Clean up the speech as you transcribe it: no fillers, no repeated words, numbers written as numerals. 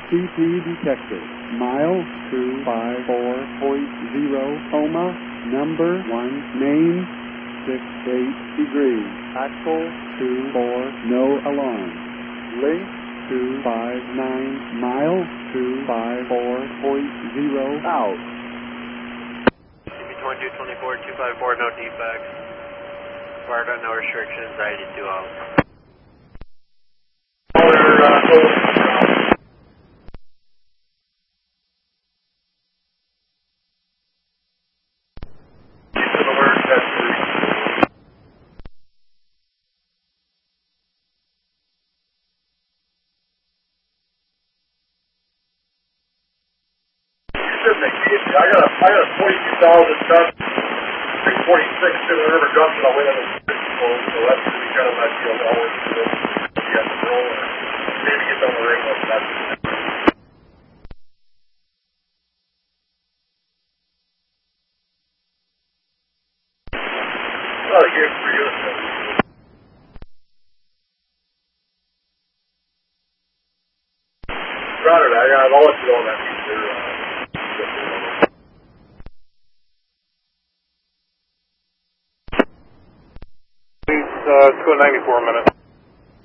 CP detected. Mile 254.0, Coma, number 1, main, 68 degrees. Axle 24, no alarm. Link 259, mile 254.0, out. CP 2224, 254, no defects. Fired on no restrictions, ID2 out. I got a 42,000 ton, 346 to the river junction. I'll wait on the close, so that's going to be kind of my deal. I'll work through it. You have to roll or maybe get on the ring like that. Well, I gave it for you. Roger that. Yeah, I'll let you know on that feature. 294 minutes.